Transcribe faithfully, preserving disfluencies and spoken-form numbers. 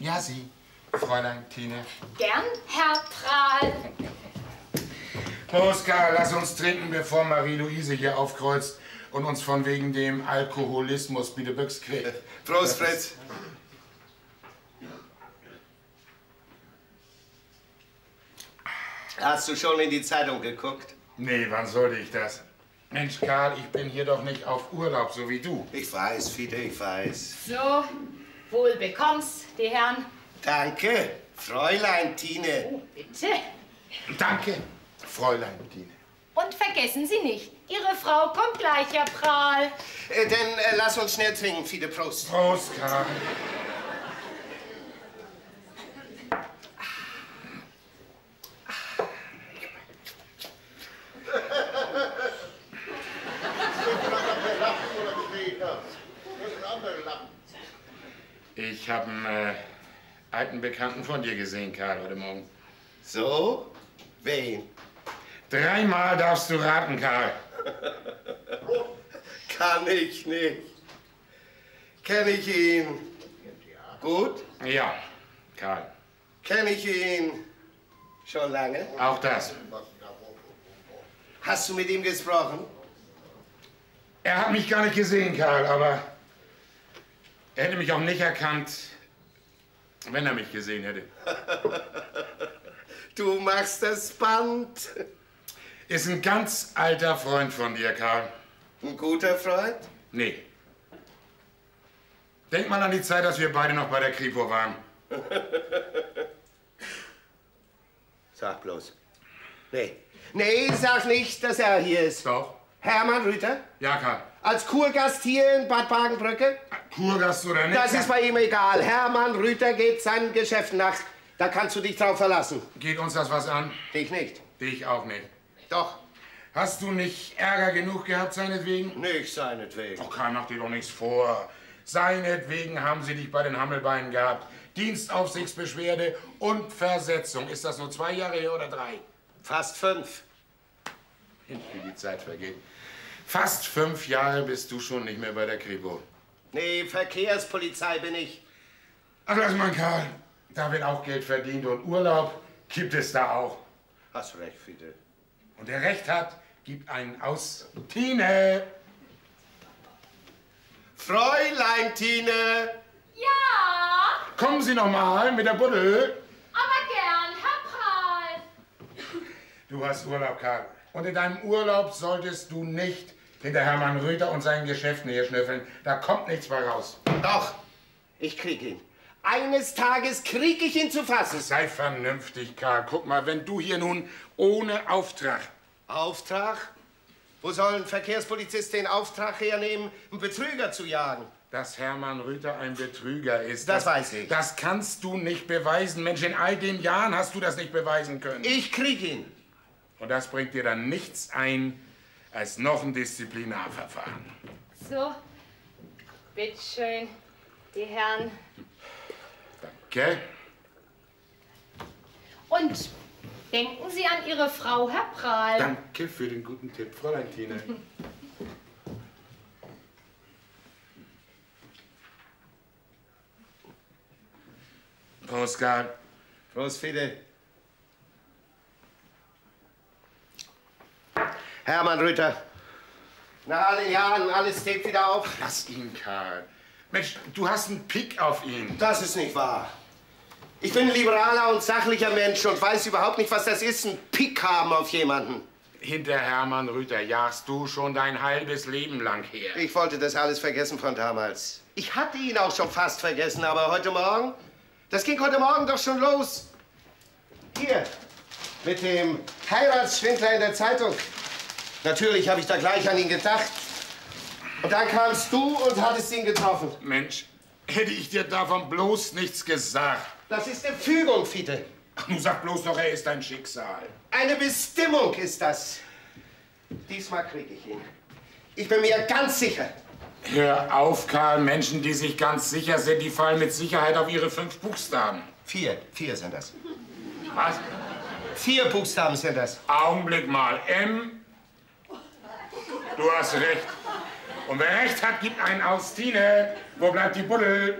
Ja, Sie, Fräulein Tine. Gern, Herr Prahl. Prost, Karl, lass uns trinken, bevor Marie-Louise hier aufkreuzt und uns von wegen dem Alkoholismus bitte-büchs quält. Prost, Fritz. Hast du schon in die Zeitung geguckt? Nee, wann sollte ich das? Mensch, Karl, ich bin hier doch nicht auf Urlaub, so wie du. Ich weiß, Fiete, ich weiß. So, wohl bekomm's, die Herren. Danke, Fräulein Tine. Oh, bitte. Danke, Fräulein Tine. Und vergessen Sie nicht, Ihre Frau kommt gleich, Herr Prahl. Äh, dann äh, lass uns schnell trinken, Fiete, Prost. Prost, Karl. Ich habe einen äh, alten Bekannten von dir gesehen, Karl, heute Morgen. So? Wen? Dreimal darfst du raten, Karl. Kann ich nicht. Kenn ich ihn gut? Ja, Karl. Kenn ich ihn schon lange? Auch das. Hast du mit ihm gesprochen? Er hat mich gar nicht gesehen, Karl, aber er hätte mich auch nicht erkannt, wenn er mich gesehen hätte. Du machst das Band. Ist ein ganz alter Freund von dir, Karl. Ein guter Freund? Nee. Denk mal an die Zeit, als wir beide noch bei der Kripo waren. Sag bloß. Nee. Nee, sag nicht, dass er hier ist. Doch. Hermann Rüther? Ja, Karl. Als Kurgast hier in Bad Bagenbrücke? Kurgast oder nicht? Das ist bei ihm egal. Hermann Rüther geht seinen Geschäften nach. Da kannst du dich drauf verlassen. Geht uns das was an? Dich nicht. Dich auch nicht. Doch. Hast du nicht Ärger genug gehabt seinetwegen? Nicht seinetwegen. Oh, Karl, mach dir doch nichts vor. Seinetwegen haben sie dich bei den Hammelbeinen gehabt. Dienstaufsichtsbeschwerde und Versetzung. Ist das nur zwei Jahre her oder drei? Fast fünf. Wie die Zeit vergeht. Fast fünf Jahre bist du schon nicht mehr bei der Kripo. Nee, Verkehrspolizei bin ich. Ach, lass mal, Karl. Da wird auch Geld verdient und Urlaub gibt es da auch. Hast recht, Fiete. Und wer recht hat, gibt einen aus. Tine! Fräulein Tine! Ja, Kommen Sie noch mal mit der Buddel. aber gern, Herr Prahl. Du hast Urlaub, Karl. Und in deinem Urlaub solltest du nicht hinter Hermann Rüther und seinen Geschäften hier schnüffeln. Da kommt nichts mehr raus. Doch, ich krieg ihn. Eines Tages krieg ich ihn zu fassen. Sei vernünftig, Karl. Guck mal, wenn du hier nun ohne Auftrag... Auftrag? Wo soll ein Verkehrspolizist den Auftrag hernehmen, einen Betrüger zu jagen? Dass Hermann Rüther ein Betrüger ist. Das weiß ich. Das kannst du nicht beweisen. Mensch, in all den Jahren hast du das nicht beweisen können. Ich krieg ihn. Und das bringt dir dann nichts ein, als noch ein Disziplinarverfahren. So, bitteschön, die Herren. Danke. Und denken Sie an Ihre Frau, Herr Prahl. Danke für den guten Tipp, Fräulein Tine. Prost, Karl. Prost, Fiete. Hermann Rüther. Nach all den Jahren, alles steht wieder auf. Lass ihn, Karl. Mensch, du hast einen Pick auf ihn. Das ist nicht wahr. Ich bin ein liberaler und sachlicher Mensch und weiß überhaupt nicht, was das ist, ein Pick haben auf jemanden. Hinter Hermann Rüther jagst du schon dein halbes Leben lang her. Ich wollte das alles vergessen von damals. Ich hatte ihn auch schon fast vergessen, aber heute Morgen, das ging heute Morgen doch schon los. Hier, mit dem Heiratsschwindler in der Zeitung. Natürlich habe ich da gleich an ihn gedacht. Und dann kamst du und hattest ihn getroffen. Mensch, hätte ich dir davon bloß nichts gesagt. Das ist eine Fügung, Fiete. Du sag bloß doch, er ist dein Schicksal. Eine Bestimmung ist das. Diesmal kriege ich ihn. Ich bin mir ganz sicher. Hör auf, Karl. Menschen, die sich ganz sicher sind, die fallen mit Sicherheit auf ihre fünf Buchstaben. Vier. Vier sind das. Was? Vier Buchstaben sind das. Augenblick mal. M. Du hast recht. Und wer recht hat, gibt einen aus. Tine, wo bleibt die Buddel?